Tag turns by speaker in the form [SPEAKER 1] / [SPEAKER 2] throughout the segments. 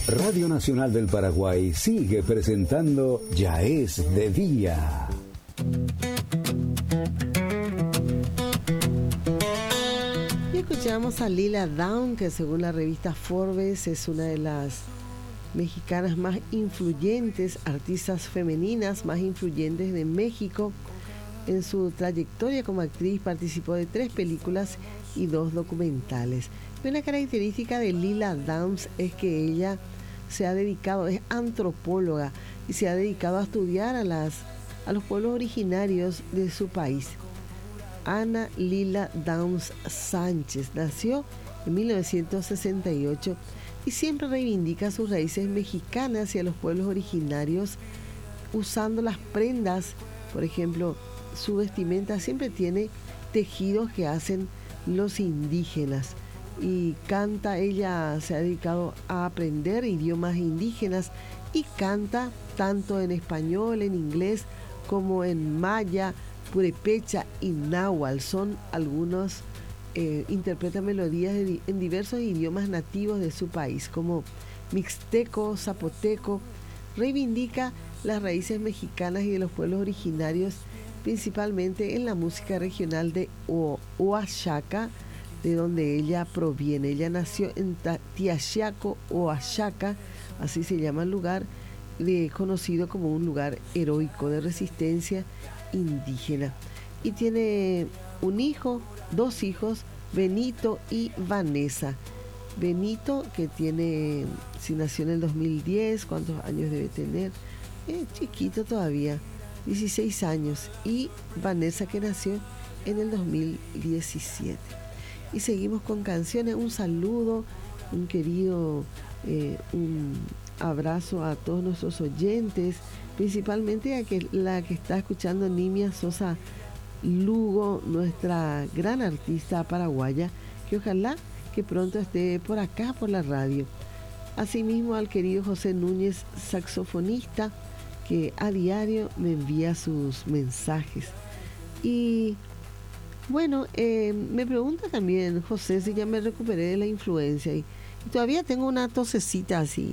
[SPEAKER 1] Radio Nacional del Paraguay sigue presentando Ya es de día.
[SPEAKER 2] Y escuchamos a Lila Downs, que según la revista Forbes es una de las mexicanas más influyentes, artistas femeninas más influyentes de México. En su trayectoria como actriz participó de 3 películas y 2 documentales. Y una característica de Lila Downs es que ella se ha dedicado, es antropóloga y se ha dedicado a estudiar a los pueblos originarios de su país. Ana Lila Downs Sánchez nació en 1968 y siempre reivindica sus raíces mexicanas y a los pueblos originarios usando las prendas. Por ejemplo, su vestimenta siempre tiene tejidos que hacen los indígenas, y canta. Ella se ha dedicado a aprender idiomas indígenas y canta tanto en español, en inglés, como en maya, purépecha y náhuatl. Son algunos, interpreta melodías en diversos idiomas nativos de su país, como mixteco, zapoteco. Reivindica las raíces mexicanas y de los pueblos originarios, principalmente en la música regional de Oaxaca, de donde ella proviene. Ella nació en Tiaxiaco, Oaxaca, así se llama el lugar, conocido como un lugar heroico de resistencia indígena. Y tiene un hijo, 2 hijos, Benito y Vanessa. Benito, que tiene, si nació en el 2010, ¿cuántos años debe tener? Chiquito todavía, 16 años. Y Vanessa, que nació en el 2017. Y seguimos con canciones. Un saludo, un querido, un abrazo a todos nuestros oyentes, principalmente a la que está escuchando, Nimia Sosa Lugo, nuestra gran artista paraguaya, que ojalá que pronto esté por acá, por la radio. Asimismo al querido José Núñez, saxofonista, que a diario me envía sus mensajes. Y bueno, me pregunta también José si ya me recuperé de la influencia, y todavía tengo una tosecita así,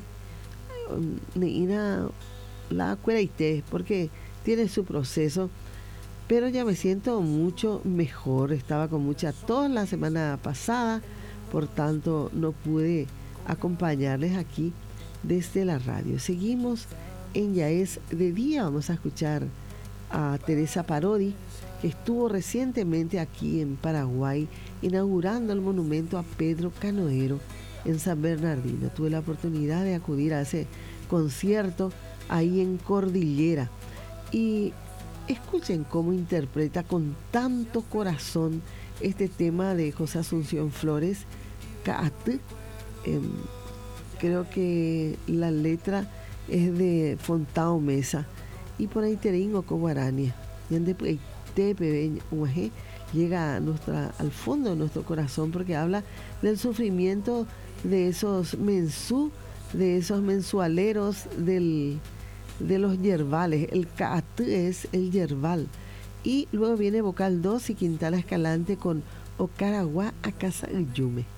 [SPEAKER 2] la cueraité, porque tiene su proceso, pero ya me siento mucho mejor. Estaba con mucha tos la semana pasada, por tanto no pude acompañarles aquí desde la radio. Seguimos en Ya es de día. Vamos a escuchar a Teresa Parodi, que estuvo recientemente aquí en Paraguay inaugurando el monumento a Pedro Canoero en San Bernardino. Tuve la oportunidad de acudir a ese concierto ahí en Cordillera, y escuchen cómo interpreta con tanto corazón este tema de José Asunción Flores, Caat. Creo que la letra es de Fontao Mesa, y por ahí Teringo Coguarania, llega al fondo de nuestro corazón, porque habla del sufrimiento de esos mensualeros de los yerbales. El Caat es el yerbal. Y luego viene Vocal 2 y Quintana Escalante con Ocaragua a Casa Yume.